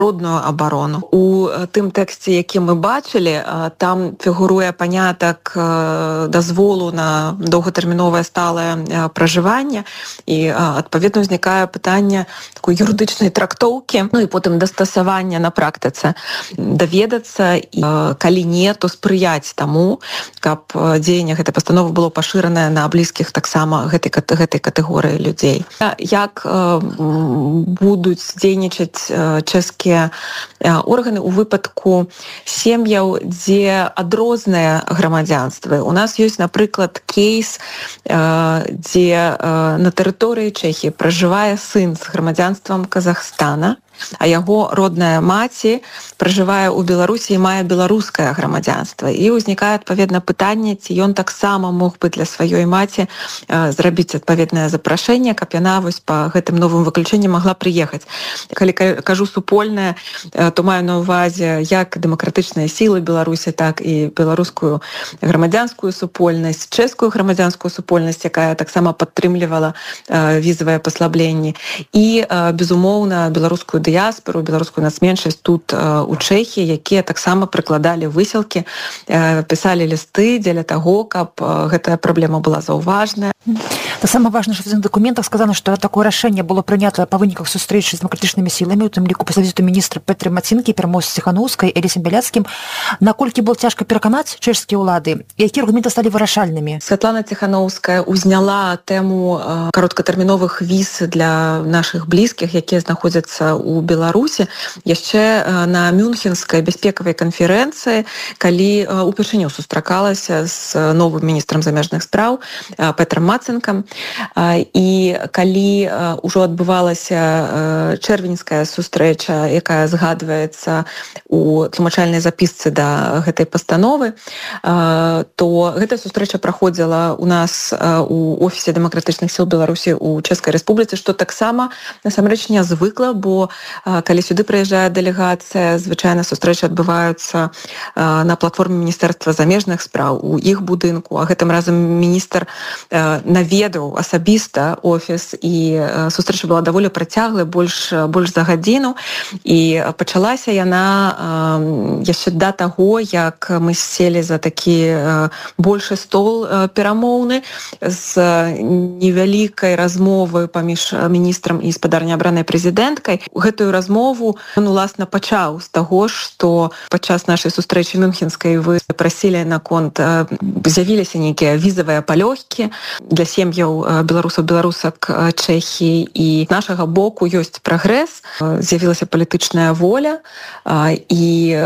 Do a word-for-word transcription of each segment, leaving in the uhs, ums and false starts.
народную абарону. У тым тэксце, які мы бачылі, там фігуруе панятак дазволу на доўгатэрміновае сталае пражыванне, і адпаведна ўзнікае пытанне такой юрыдычнай трактоўкі, ну і потым дастасавання на практыцы, даведацца і калі не, то спрыяць таму, каб дзеянне гэтай пастановы было пашыранае на блізкіх таксама гэтай гэтай катэгорыі людзей. Як будуць дзейнічаць чэшскія органы ў выпадку сем'яў, дзе адрозныя грамадзянствы. У нас ёсць, напрыклад, кейс, дзе на тэрыторыі Чэхіі пражывае сын з грамадзянствам Казахстана, а яго родная маці пражывае ў Беларусі і мае беларускае грамадзянства. І ўзнікае адпаведна пытанне, ці ён таксама мог бы для сваёй маці зрабіць адпаведнае запрашэнне, каб яна вось па гэтым новым выключэнні магла прыехаць. Калі кажу супольнае, то маю на ўвазе як дэмакратычныя сілы Беларусі, так і беларускую грамадзянскую супольнасць, чэшскую грамадзянскую супольнасць, якая таксама падтрымлівала візавыя паслабленні, і, безумоўна, беларускую дыяспору, беларускую нацменшасць тут у Чэхіі, якія таксама прыкладалі высілкі, пісалі лісты дзеля таго, каб гэтая праблема была заўважная. Таксама важна, што в цих документах сказано, што такое рашэнне было прынята па выніках сустрэчы з дэмакратычнымі сіламі, у тым ліку па савецу міністра Петры Мацінкі, пераможцы Ціханаўскай, Элісам Бяляцкім. Наколькі было цяжка пераканаць чэшскія ўлады? Якія аргументы сталі вырашальнымі? Святлана Ціханаўская ўзняла тэму кароткатэрміновых віз для нашых блізкіх, якія знаходзяцца у Беларусі, яшчэ на Мюнхенскай бяспекавай канферэнцыі, калі упершыню сустракалася з новым міністрам замежных спраў Петрам Мацынкам. І калі ўжо адбывалася чэрвеньская сустрэча, якая згадваецца у тлумачальнай запісцы да гэтай пастановы, то гэтая сустрэча праходзіла у нас у офісе дэмакратычных сіл Беларусі ў Чэшскай Рэспубліцы, што таксама насамрэч нязвыкла, бо калі сюды прыязджае дэлегацыя, звычайна сустрэчы адбываюцца на платформе Міністэрства замежных спраў у іх будынку, а гэтым разам міністр наведаў асабіста офіс, і сустрэча была даволі працяглая, больш больш за гадзіну, і пачалася яна яшчэ да таго, як мы селі за такі большы стол перамоўны з невялікай размовы паміж міністрам і спадарня абранай прэзідэнткай. Гэтую размову ён уласна пачаў з таго, што падчас нашай сустрэчы мюнхенскай вы прасілі наконт, з'явіліся нейкія візавыя палёгкі для сем'яў беларусаў, беларусак Чэхіі, і з нашага боку ёсць прагрэс, з'явілася палітычная воля, і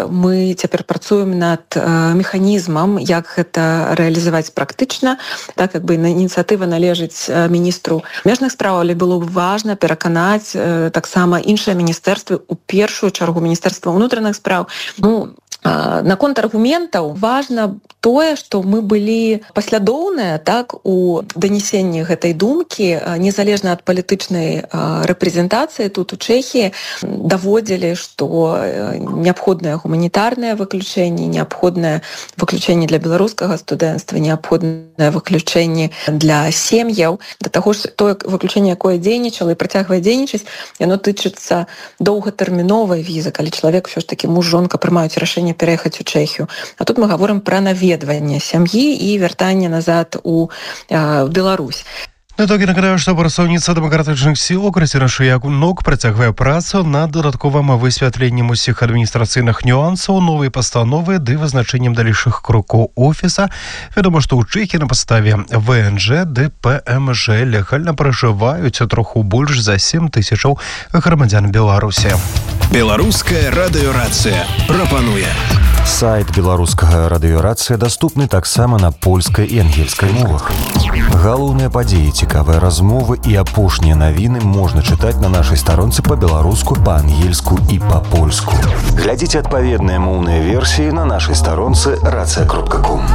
мы цяпер працуем над механізмам, як гэта рэалізаваць практычна, так як бы ініцыятыва належыць міністру замежных спраў, але было б важна пераканаць таксама іншыя міністэрствы, у першую чаргу міністэрства ўнутраных спраў. Ну, наконт аргументаў важна тое, што мы былі паслядоўныя, так, у данесенні гэтай думкі, незалежна ад палітычнай рэпрэзентацыі тут у Чэхіі, даводзілі, што неабходнае гуманітарнае выключэнне, неабходнае выключэнне для беларускага студэнцтва, неабходнае выключэнне для сем'яў. Да таго ж тое выключэнне, якое дзейнічала і працягвае дзейнічаць, яно тычыцца доўгатэрміновай візы, калі чалавек ўсё ж такі муж, жонка прымаюць рашэнне пераехаць у Чэхію. А тут мы гаворым пра наведванне сям'і і вяртанне назад у э, Беларусь. Итоги нагадаю, што прадстаўніца дэмакратычных сіл окрусе Рашыяк Нок працягвае працу над дадатковым высвятленнем усіх адміністрацыйных нюансаў новай пастановы ды вызначэннем далейшых крокаў офіса. Вядома, што ў Чэхіі на падставе ВНЖ ды ПМЖ легальна пражываюць троху больш за сем тысячаў грамадзян Беларусі. Беларуская радыёрацыя прапануе. Сайт беларускага радыёрацыя даступны таксама на польскай і ангельскай мовах. Галоўныя падзеі, цікавыя размовы і апошнія навіны можна чытаць на нашай старонцы па-беларуску, па-ангельску і па-польску. Глядзіце адпаведныя моўныя версіі на нашай старонцы рацыя кропка ком.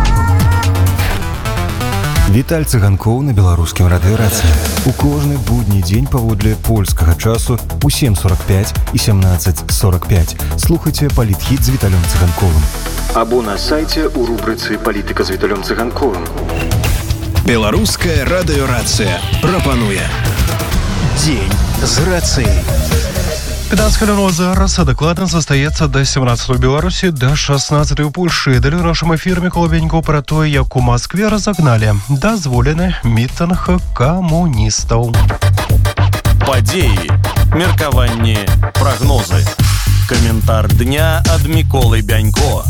Віталь Цыганкоў на беларускім радыёрацыі. У кожны будні дзень паводле польскага часу у сем сорок пять і семнадцать сорок пять. Слухайце палітхіт з Віталем Цыганковым. Або на сайце у рубрыцы «Палітыка з Віталем Цыганковым». Беларуская радыёрацыя прапануе. Дзень з рацыяй. пятнадцать хвилин зараз, а докладно застаецца до семнадцатого в Беларуси, до шестнадцатого в Польше. Далее в нашем эфире Микола Бенько про то, як у Москве разогнали дозволены митинг коммунистов. Падеи, меркаванне, прогнозы. Комментар дня от Миколы Бянько.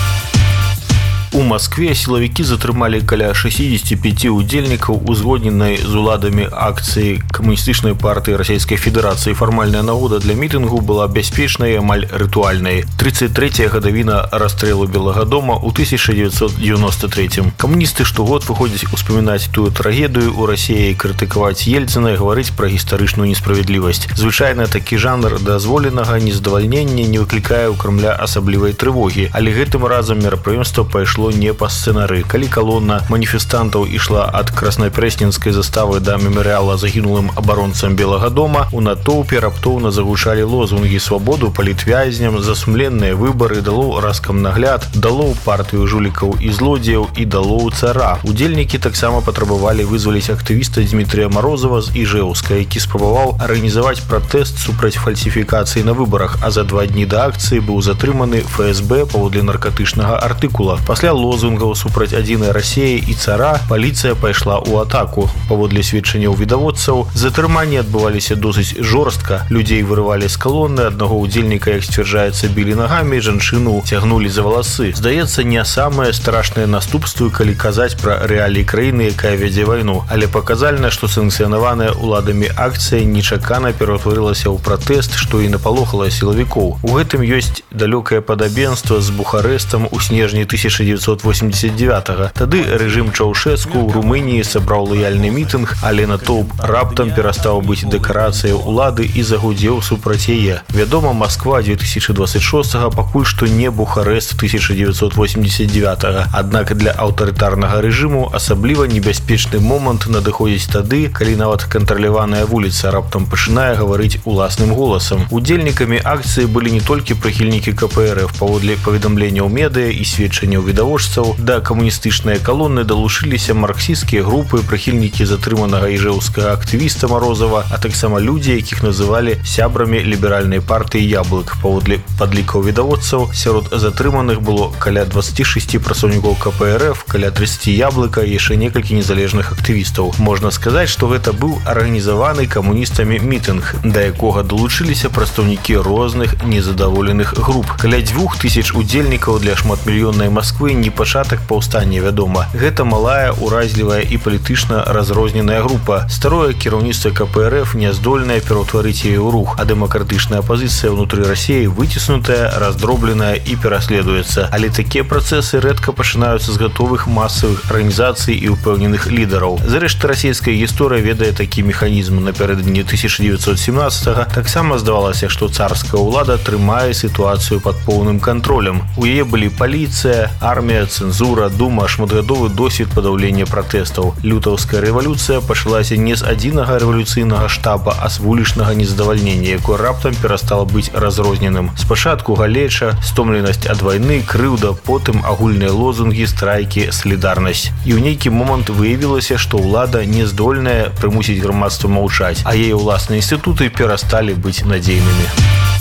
У Москве силовики затрымалі каля шестьдесят пять удзельнікаў узгодненай з уладамі акцыі камуністычнай партыі Расійскай Федэрацыі. Фармальная нагода для мітынгу была бяспечнай, амаль рытуальнай. тридцать третья гадавіна расстрэлу Белага дома ў тысяча девятьсот девяносто третьем. Камуністы штогод выходзяць успамінаць тую трагедыю ў Расіі, крытыкаваць Ельцына і гаварыць пра гістарычную несправядлівасць. Звычайна такі жанр дазволенага нездавальнення не выклікае ў Крамля асаблівай трывогі, але гэтым разам мерапрыемства пайшло не по сцэнары. Калі калона маніфестантаў ішла ад краснапрэсненскай заставы да мемарыяла загінулым абаронцам Белага дома, у натоўпе раптоўна загучалі лозунгі свабоду палітвязням, за сумленныя выбары, далоў раскам нагляд, далоў партыю жулікаў і злодзеяў і далоў цара. Удзельнікі таксама патрабавалі вызваліць актывіста Дмітрия Морозова з Іжэўска, які спрабаваў арганізаваць пратэст супраць фальсіфікацыі на выбарах, а за два дні да акцыі быў затрыманы эф эс бэ паводле наркатычнага артыкула. Пасля лозунгаў супраць адзінай Расіі і цара паліцыя пайшла ў атаку. Паводле сведчанняў відавочцаў, затрыманні адбываліся досыць жорстка. Людзей вырывалі з калоны, аднаго удзельніка, як сцвярджаецца, білі нагамі, жанчыну цягнулі за валасы. Здаецца, не самыя страшныя наступствы, калі казаць пра рэаліі краіны, якая вядзе вайну, але паказальна, што санкцыянаваная уладамі акцыя нечакана ператварылася ў пратэст, што і напалохала сілавікоў. У гэтым ёсць далёкае падабенства з Бухарэстам у снежні тысяча девятьсот восемьдесят девятого. Тады рэжым Чаўшэску ў Румыніі сабраў лаяльны мітынг, але натоўп раптам перастаў быць дэкарацыяй улады і загудзеў супраць яе. Вядома, Москва две тысячи двадцать шестого пакуль што не Бухарэст тысяча девятьсот восемьдесят девятого. Аднак для аўтарытарнага рэжыму асабліва небяспечны момант надыходзіць тады, калі нават кантраляваная вуліца раптам пачынае гаварыць уласным голасам. Удзельнікамі акцыі былі не толькі прыхільнікі ка пэ эр эф. Паводле паведамленняў медыа і сведчанняў відавочцаў, да камуністычнай калоны далучыліся марксісцкія групы, прыхільнікі затрыманага іжэўскага актывіста Морозова, а таксама людзі, якіх называлі сябрамі ліберальнай партыі Яблык. Паводле падлікаў відавочцаў, сярод затрыманых было каля двадцать шесть працоўнікаў ка пэ эр эф, каля тридцать Яблыка і яшчэ некалькі незалежных актывістаў. Можна сказаць, што гэта быў арганізаваны камуністамі мітынг, да якога далучыліся прадстаўнікі розных незадаволеных груп. Каля дзвюх тысяч удзельнікаў для шматмільённай Москвы не пачатак паўстання, вядома. Гэта малая, уразлівая і палітычна разрозненая група. Старое кіраўніцтва ка пэ эр эф не здольнае пераўтварыць яе ў рух, а дэмакратычная апазіцыя ўнутры Расіі выціснутая, раздробленая і пераследуецца. Але такія працэсы рэдка пачынаюцца з гатовых масавых арганізацый і ўпэўненых лідараў. Зрэшты, расійская гісторыя ведае такі механізм. Напярэдадні тысяча девятьсот семнадцатого таксама здавалася, што царская ўлада трымае сітуацыю пад поўным кантролем. У яе былі паліцыя, армія, цэнзура, дума, шматгадовы досвед падаўлення пратэстаў. Лютаўская рэвалюцыя пачалася не з адзінага рэвалюцыйнага штаба, а з вулічнага нездавальнення, якое раптам перастала быць разрозненым. Спачатку галеча, стомленасць ад вайны, крыўда, потым агульныя лозунгі, страйкі, салідарнасць. І ў нейкі момант выявілася, што ўлада не здольная прымусіць грамадства маўчаць, а яе ўласныя інстытуты перасталі быць надзейнымі.